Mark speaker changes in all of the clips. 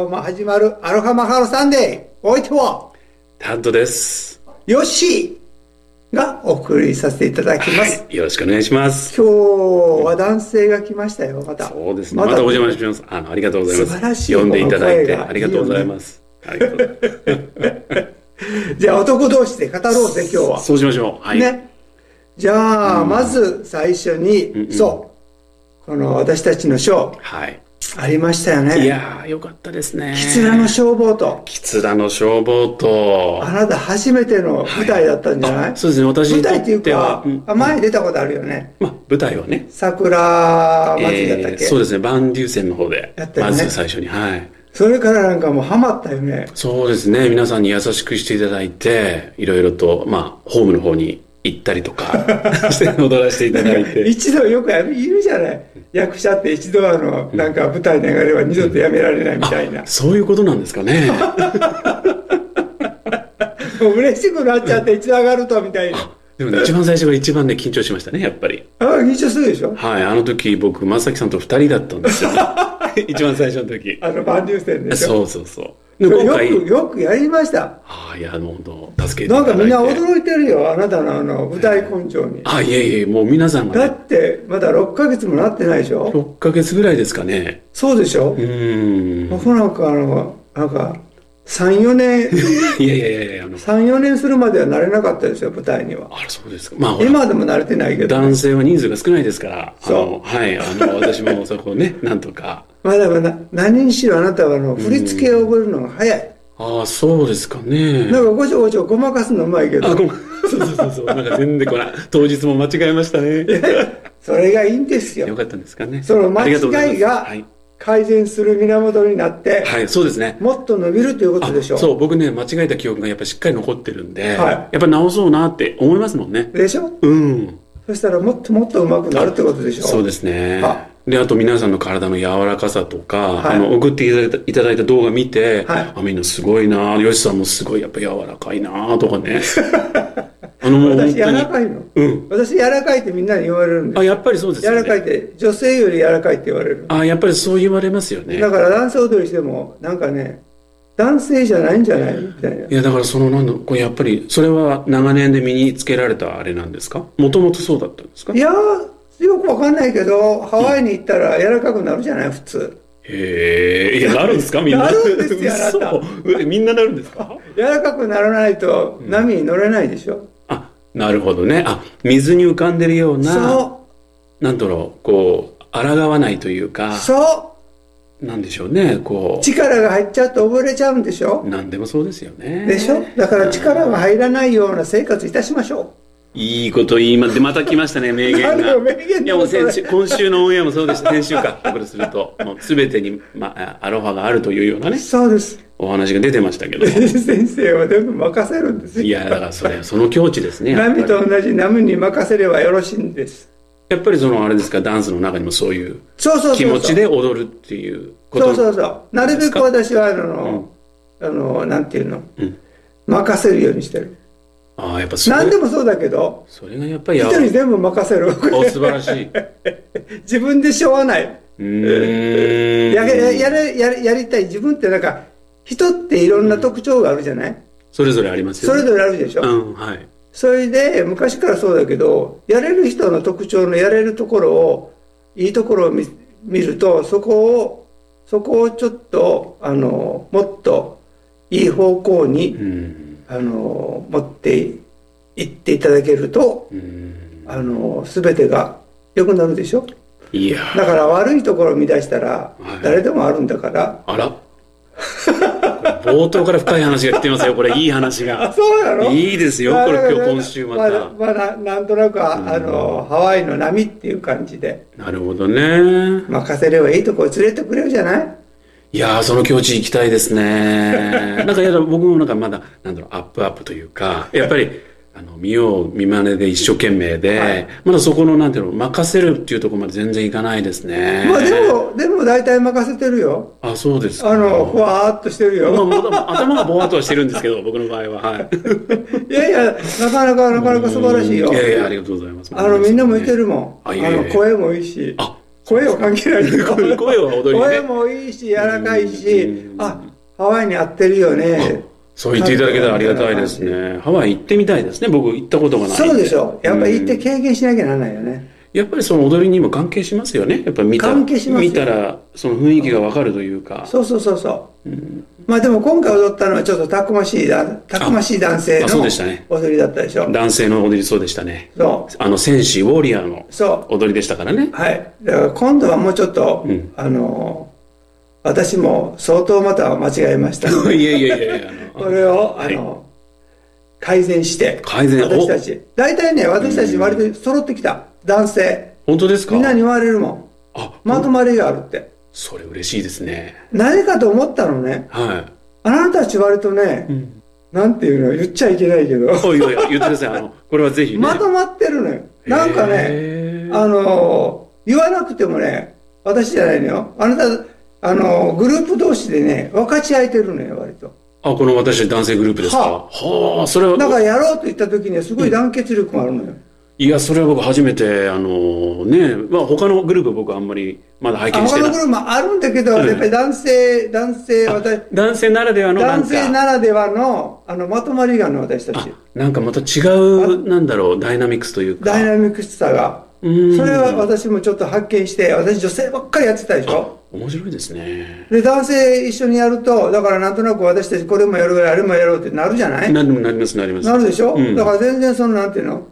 Speaker 1: 今日も始まるアロハマハロサンデー。お相手は
Speaker 2: タッドです。
Speaker 1: ヨッシーがお送りさせていただきます、
Speaker 2: はい、よろしくお願いします。
Speaker 1: 今日は男性が来ましたよ。また
Speaker 2: そうですね、またお邪魔します。ありがとうございます。
Speaker 1: 素晴らしい。
Speaker 2: 読んでいただいてありがとうございます。ありがとうござい
Speaker 1: ますじゃあ男同士で語ろうぜ今日は。
Speaker 2: そうしましょう。はい、
Speaker 1: ね、じゃあ、まず最初に、そうこの私たちのショー、はい、ありましたよね。
Speaker 2: いやーよかったですね。
Speaker 1: キツラの消防と
Speaker 2: キツラの消防と、あ
Speaker 1: なた初めての舞台だったんじゃない？
Speaker 2: そうですね、私にとっては。舞台っていう
Speaker 1: か、前出たことあるよね。
Speaker 2: 舞台はね、
Speaker 1: 桜祭りだったっけ？
Speaker 2: そうですね、万竜泉の方でやったよね、まず最初に。はい、
Speaker 1: それからなんかもうハマったよね。
Speaker 2: そうですね、皆さんに優しくしていただいて、いろいろとホームの方に行ったりとかして踊らせていただいて
Speaker 1: 一度よくいるじゃない、役者って一度なんか舞台に上がれば二度とやめられないみたいな、
Speaker 2: そういうことなんですかね
Speaker 1: もう嬉しくなっちゃって一度上がるとみたいな。
Speaker 2: でもね、一番最初が一番ね緊張しましたね、やっぱり。
Speaker 1: 緊張するでしょ。
Speaker 2: はい、あの時僕正樹さんと2人だったんですよ一番最初の時、
Speaker 1: 万竜泉でしょ。
Speaker 2: そうで今回
Speaker 1: よくやりました。
Speaker 2: いや、本当助けていただいて、
Speaker 1: なんかみんな驚いてるよ、あなたの舞台根性に。
Speaker 2: いえもう皆さんが、ね、
Speaker 1: だってまだ6ヶ月もなってないでしょ。
Speaker 2: 6ヶ月ぐらいですかね。
Speaker 1: そうでしょ。僕なんか3、4年
Speaker 2: いや
Speaker 1: 3、4年するまでは慣れなかったですよ、舞台には。
Speaker 2: そうですか。
Speaker 1: 今でも慣れてないけど、
Speaker 2: 男性は人数が少ないですから、
Speaker 1: そう
Speaker 2: 私もそこをねなんとか
Speaker 1: だから何にしろあなたは振り付けを覚えるのが早い。
Speaker 2: そうですかね。
Speaker 1: なんかごちょごちょごまかすのうまいけど、
Speaker 2: そうなんか全然当日も間違えましたね
Speaker 1: それがいいんですよ。
Speaker 2: よかったんですかね。
Speaker 1: その間違いが改善する源になって、
Speaker 2: そうですね、
Speaker 1: もっと伸びるということでしょう。
Speaker 2: そう、僕ね、間違えた記憶がやっぱりしっかり残ってるんで、やっぱ直そうなって思いますもんね。
Speaker 1: でしょ。そしたらもっともっと上手くなるってことでしょ。
Speaker 2: そうですね。で、あと皆さんの体の柔らかさとか、送っていただいた動画見て、みんなすごいな、ヨシさんもすごいやっぱ柔らかいなとかね
Speaker 1: 私柔らかいの、私柔らかいってみんなに言われるんです。
Speaker 2: やっぱりそうですよね。
Speaker 1: 柔らかいって女性より柔らかいって言われる。
Speaker 2: やっぱりそう言われますよね。
Speaker 1: だから男性踊りしてもなんかね、男性じゃないんじゃないみたいな。
Speaker 2: いやだからこれやっぱりそれは長年で身につけられたあれなんですか？もともとそうだったんですか？
Speaker 1: いやよくわかんないけど、ハワイに行ったら柔らかくなるじゃない普通。
Speaker 2: いやなるんですか？みんな
Speaker 1: なるんですよ、あなた。
Speaker 2: みんななるんですか？
Speaker 1: 柔らかくならないと波に乗れないでしょ。
Speaker 2: なるほどね。水に浮かんでるような、なんだろう、抗わないというか、なんでしょうね、
Speaker 1: 力が入っちゃうと溺れちゃうんでしょ。
Speaker 2: なんでもそうですよね。
Speaker 1: でしょ。だから力が入らないような生活いたしましょう。
Speaker 2: いいこと言いまで、また来ましたね、名言が。いやもう今週のオンエアもそうでした。先週か、これすると、もう全てに、アロハがあるというようなね。
Speaker 1: そうです。
Speaker 2: お話が出てましたけど。
Speaker 1: 先生は全部任せるんですよ。
Speaker 2: いや、だからその境地ですね。
Speaker 1: 波と同じ波に任せればよろしいんです。
Speaker 2: やっぱりあれですか、ダンスの中にもそういう気持ちで踊るっていうこと。
Speaker 1: そうなるべく私はなんていうの、任せるようにしてる。やっぱ何でもそうだけど、それがやっぱり人に全部任せる。
Speaker 2: 素晴らしい。
Speaker 1: 自分でしょうがない。やりたい。自分ってなんか人っていろんな特徴があるじゃない。
Speaker 2: それぞれありますよね。
Speaker 1: それぞれあるでしょ。それで昔からそうだけど、やれる人の特徴のやれるところを、いいところを見ると、そこをちょっともっといい方向に持っていっていただけると、全てが良くなるでしょ。だから悪いところを見出したら誰でもあるんだから。
Speaker 2: 冒頭から深い話が来てますよ。これいい話が。
Speaker 1: そうなの？
Speaker 2: いいですよ。これ今週また。
Speaker 1: なんとなくハワイの波っていう感じで。
Speaker 2: なるほどね。
Speaker 1: 任せればいいとこ連れてくれるじゃない。
Speaker 2: いやー、その境地行きたいですね。僕もまだアップというか、やっぱり見よう見まねで一生懸命で、まだそこの任せるっていうところまで全然いかないですね。
Speaker 1: でも大体任せてるよ。
Speaker 2: そうですか。
Speaker 1: ふわーっとしてるよ。
Speaker 2: 頭がぼわっとはしてるんですけど、僕の場合は。
Speaker 1: いやなかなか素晴らしいよ。
Speaker 2: いやありがとうございます。
Speaker 1: みんなもいてるもん。声もいいし。 声を関係ないけど
Speaker 2: 声は踊りね。
Speaker 1: 声もいいし柔らかいし、あ、ハワイに合ってるよね。
Speaker 2: そう言っていただけたらありがたいですね。ハワイ行ってみたいですね。僕行ったことがないんで。
Speaker 1: そうでしょ。やっぱり行って経験しなきゃならないよね。
Speaker 2: やっぱりその踊りにも関係しますよね。やっぱり
Speaker 1: 関係しますよ。
Speaker 2: 見たらその雰囲気がわかるというか。
Speaker 1: そうそうそうそう。まあでも今回踊ったのはちょっとたくましい男性の踊りだったでしょ。
Speaker 2: 男性の踊りそうでしたね。
Speaker 1: そう。
Speaker 2: 戦士、ウォリアーの踊りでしたからね。
Speaker 1: はい。だから今度はもうちょっと、私も相当また間違えましたので。
Speaker 2: いやいやいや
Speaker 1: これを、改善して、私たち。大体ね、私たち割と揃ってきた。男性。
Speaker 2: 本当ですか？
Speaker 1: みんなに言われるもん。まとまりがあるって。
Speaker 2: それ嬉しいですね。
Speaker 1: 何かと思ったのね。
Speaker 2: はい。
Speaker 1: あなたたち割とね、なんていうの、言っちゃいけないけど。
Speaker 2: いや言ってください。これはぜひね。
Speaker 1: まとまってるのよ。なんかね、言わなくてもね、私じゃないのよ。あなた、グループ同士でね、分かち合えてるのよ、割と。
Speaker 2: この私男性グループですか？はあ、それは。
Speaker 1: だからやろうと言った時にはすごい団結力があるのよ。
Speaker 2: いや、それは僕初めて、他のグループ僕はあんまりまだ拝見してない。
Speaker 1: 他のグループもあるんだけど、やっぱり男性
Speaker 2: ならではの
Speaker 1: 男性ならではの、まとまりがあるの、私たち。
Speaker 2: なんかまた違う、ダイナミクスというか。
Speaker 1: ダイナミクスさが。それは私もちょっと発見して、私女性ばっかりやってたでしょ。
Speaker 2: 面白いですね。
Speaker 1: で、男性一緒にやると、だからなんとなく私たちこれもやる、あれもやろうってなるじゃない？
Speaker 2: なります。
Speaker 1: なるでしょ？だから全然なんていうの？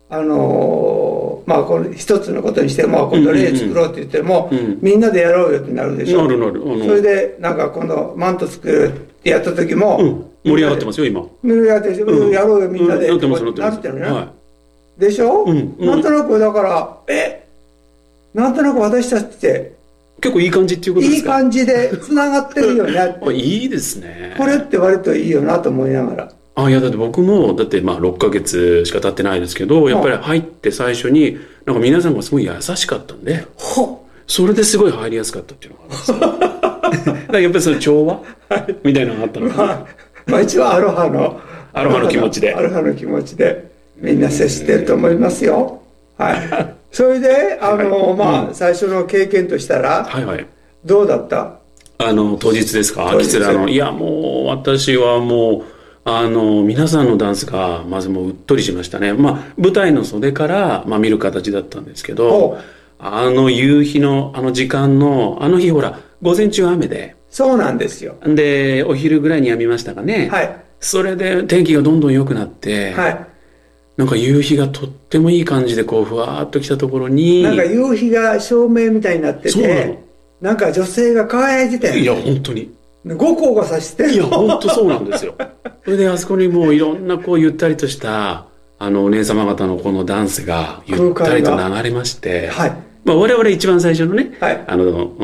Speaker 1: まあ、この一つのことにしても、今度例作ろうって言っても、みんなでやろうよってなるでしょ。
Speaker 2: なる。
Speaker 1: それで、なんか今度マント作るってやった時も、
Speaker 2: 盛り上がってますよ、今。
Speaker 1: 盛り上がってやろうよみんなで。
Speaker 2: なってます。
Speaker 1: なってるね。でしょ？なんとなく、だから、なんとなく私たちって
Speaker 2: 結構いい感じっていうことですか？
Speaker 1: いい感じで繋がってるよねって。
Speaker 2: いいですね。
Speaker 1: これって割といいよなと思いながら。
Speaker 2: いや、だって僕も、6ヶ月しか経ってないですけど、やっぱり入って最初に、なんか皆さんがすごい優しかったんで、それですごい入りやすかったっていうのがあるんですよ。だからやっぱりその調和みたいなのがあったのかな。
Speaker 1: まあ一応アロハの
Speaker 2: 気持ちで。
Speaker 1: アロハの気持ちで、みんな接してると思いますよ。はい。それで、まあ、最初の経験としたら、どうだった？
Speaker 2: 当日ですか？いや、もう、私はもう、皆さんのダンスが、まずもううっとりしましたね。まあ、舞台の袖から、見る形だったんですけど、夕日の、時間の、日ほら、午前中雨で。
Speaker 1: そうなんですよ。
Speaker 2: で、お昼ぐらいにやみましたかね。
Speaker 1: はい。
Speaker 2: それで天気がどんどん良くなって、はい。なんか夕日がとってもいい感じでこうふわーっと来たところに
Speaker 1: なんか夕日が照明みたいになってて、なんか女性が輝いてたよね。
Speaker 2: いや本当に
Speaker 1: 五光がさしてる。
Speaker 2: いや本当そうなんですよ。それであそこにもういろんなこうゆったりとしたお姉様方のこのダンスがゆったりと流れまして、はい、まあ我々一番最初のね、はい、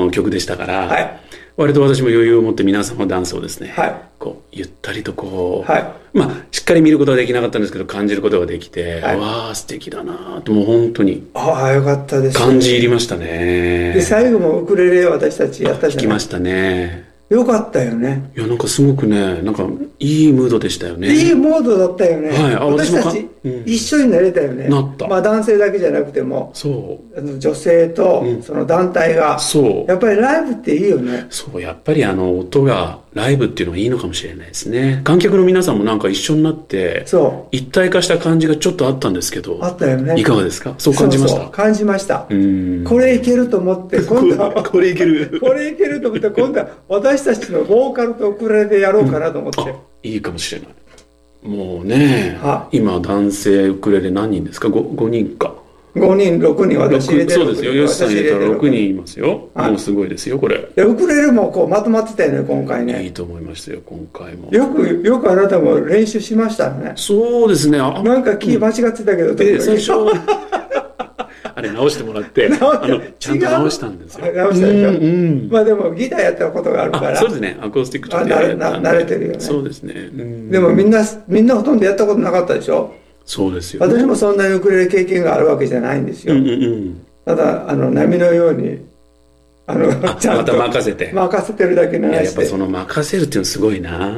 Speaker 2: 曲でしたから、はい、割と私も余裕を持って皆さんのダンスをですね、はい、こうゆったりとこう、はい、まあしっかり見ることはできなかったんですけど感じることができて、はい、わあ素敵だなともう本当に
Speaker 1: ああよかったです、ね、
Speaker 2: 感じ入りましたね。
Speaker 1: で最後もウクレレ私たちやったじゃない。
Speaker 2: 弾きましたね。
Speaker 1: よかったよね。
Speaker 2: いやなんかすごくねなんかいいムードでしたよね。
Speaker 1: いいモードだったよね。
Speaker 2: はい、
Speaker 1: 私たち、一緒になれたよね。
Speaker 2: なった。
Speaker 1: まあ男性だけじゃなくても
Speaker 2: そう
Speaker 1: 女性とその団体が、
Speaker 2: そう
Speaker 1: やっぱりライブっていいよね。
Speaker 2: そうやっぱり音がライブっていうのがいいのかもしれないですね。観客の皆さんもなんか一緒になって一体化した感じがちょっとあったんですけど。
Speaker 1: あったよね。
Speaker 2: いかがですか？そう感じました。
Speaker 1: そう感じました。これいけると思って今度は
Speaker 2: これいける
Speaker 1: これいけると思って今度は私たちのボーカルとウクレレでやろうかなと思って、
Speaker 2: いいかもしれない。もうね今男性ウクレレ何人ですか？5人か。
Speaker 1: 5人6人私入れてる。
Speaker 2: そうですよ。ヨシさん入れたら6人いますよ。もうすごいですよこれ。
Speaker 1: ウクレレもこうまとまってたよね今回ね。
Speaker 2: いいと思いましたよ今回も。
Speaker 1: よくあなたも練習しましたね。
Speaker 2: そうですね。
Speaker 1: なんかキー間違ってたけど、
Speaker 2: 最初あれ直してもらってちゃんと直したんですよ。
Speaker 1: 直したでしょ。まあでもギターやったことがあるから
Speaker 2: そうですね。アコースティックちょっと
Speaker 1: 慣れてるよね。
Speaker 2: そうですね。
Speaker 1: でもみんなほとんどやったことなかったでしょ。
Speaker 2: そうですよ。
Speaker 1: 私もそんなにウクレレ経験があるわけじゃないんですよ。ただ波のようにちゃんと
Speaker 2: また任せて
Speaker 1: るだけの話で。
Speaker 2: やっぱその任せるっていうのすごいな。やっ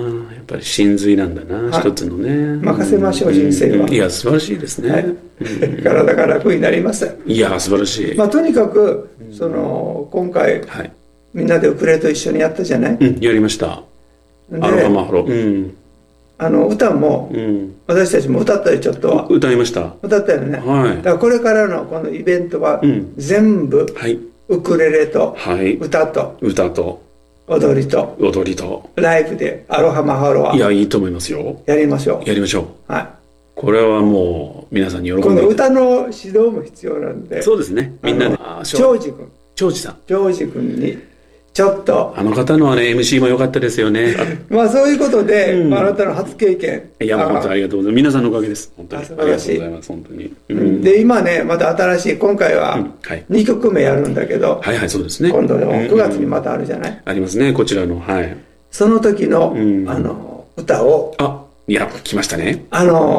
Speaker 2: ぱり真髄なんだな、一つのね。
Speaker 1: 任せましょう、人生は。
Speaker 2: いや、素晴らしいですね。
Speaker 1: はい、体が楽になります。
Speaker 2: いや、素晴らしい。
Speaker 1: とにかく、今回、はい、みんなでウクレレと一緒にやったじゃない？
Speaker 2: やりました。アロハマハロ。
Speaker 1: 歌も、私たちも歌ったりちょっとは。
Speaker 2: 歌いました。
Speaker 1: 歌ったよね。
Speaker 2: はい。
Speaker 1: だからこれからのこのイベントは、全部、はい、ウクレレと、はい、歌と、踊りと、ライブでアロハマハロは。
Speaker 2: いや、いいと思いますよ。
Speaker 1: やりましょう。
Speaker 2: やりましょう。
Speaker 1: はい。
Speaker 2: これはもう、皆さんに喜んで。
Speaker 1: この歌の指導も必要なんで。
Speaker 2: そうですね。みんなで。
Speaker 1: 長司君。
Speaker 2: 長司さん。
Speaker 1: 長司君に。ちょっと
Speaker 2: あの方のはね MC も良かったですよね。
Speaker 1: そういうことで、あなたの初経験。
Speaker 2: いや、本当にありがとうございます。皆さんのおかげです。本当に。
Speaker 1: 素晴らしい。
Speaker 2: ありがとうございます。本当に。
Speaker 1: で、今ね、また新しい、今回は2曲目やるんだけど、
Speaker 2: はいはい、そうですね。
Speaker 1: 今度の9月にまたあるじゃない？
Speaker 2: ありますね、こちらの。はい。
Speaker 1: その時の、歌を。
Speaker 2: いや、来ましたね。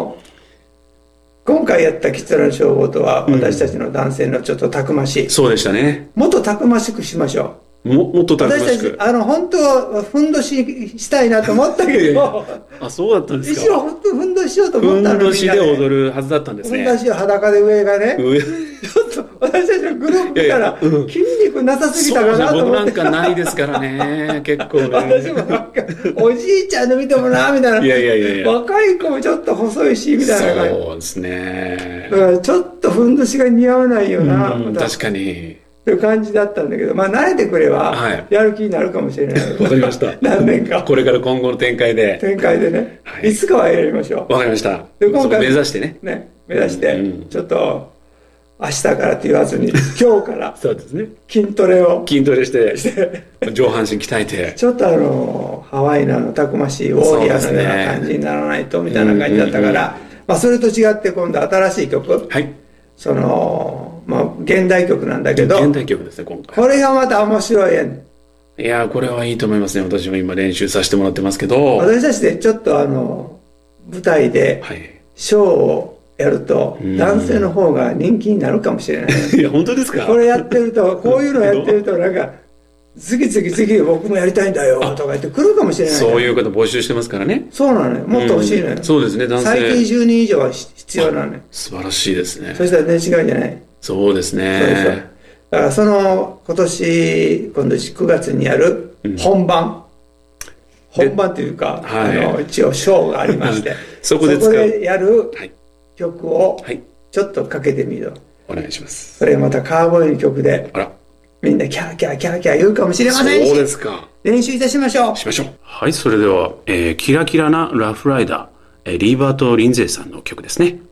Speaker 1: 今回やったキツラの称号とは、私たちの男性のちょっとたくましい。
Speaker 2: そうでしたね。
Speaker 1: もっとたくましくしましょう。
Speaker 2: もっとたくましく。
Speaker 1: 私たち、本当はふんどししたいなと思ったけど。
Speaker 2: そうだったんですか。
Speaker 1: 一応ふんどししようと思ったのに。
Speaker 2: ふんどしで踊るはずだったんですね。
Speaker 1: ふんどしを裸で上がね。ちょっと、私たちのグループから筋肉なさすぎたかなと思って。
Speaker 2: 僕なんかないですからね。結構ね。
Speaker 1: 私もなんか、おじいちゃんの見てもな、みたいな。
Speaker 2: いや。
Speaker 1: 若い子もちょっと細いし、みたいな。
Speaker 2: そうですね。
Speaker 1: だからちょっとふんどしが似合わないよな。
Speaker 2: 確かに。
Speaker 1: という感じだったんだけど、慣れてくれば、やる気になるかもしれない。
Speaker 2: わかりました。
Speaker 1: 何年か。
Speaker 2: これから今後の展開で。
Speaker 1: ね。いつかはやりましょう。
Speaker 2: わかりました。
Speaker 1: で、今回。
Speaker 2: 目指してね。
Speaker 1: 目指して、ちょっと、明日からって言わずに、今日から、
Speaker 2: そうですね。
Speaker 1: 筋トレして、
Speaker 2: 上半身鍛えて。
Speaker 1: ちょっとハワイのたくましいウォーリアーのような感じにならないと、みたいな感じだったから、それと違って今度新しい曲。はい。現代曲なんだけど、
Speaker 2: 現代曲ですね、今回。
Speaker 1: これがまた面白いやん。
Speaker 2: いや、これはいいと思いますね。私も今練習させてもらってますけど。
Speaker 1: 私たちでちょっと舞台で、ショーをやると、男性の方が人気になるかもしれない。
Speaker 2: いや、本当ですか？
Speaker 1: これやってると、こういうのやってると、なんか、次僕もやりたいんだよ、とか言って来るかもしれない。
Speaker 2: そういう方募集してますからね。
Speaker 1: そうなのよ。もっと欲しいのよ。
Speaker 2: そうですね、男性。
Speaker 1: 最低10人以上は必要なのよ。
Speaker 2: 素晴らしいですね。
Speaker 1: そしたらね、違うんじゃない？
Speaker 2: そうですね。
Speaker 1: だから今度9月にやる本番というか、一応ショーがありまして、そこでやる曲をちょっとかけてみる。
Speaker 2: お願いします。
Speaker 1: それまたカーボーイの曲で、みんなキャーキャーキャーキャー言うかもしれませんし、
Speaker 2: そうですか。
Speaker 1: 練習いたしましょう。
Speaker 2: はい、それでは、キラキラなラフライダー、リーバート・リンゼーさんの曲ですね。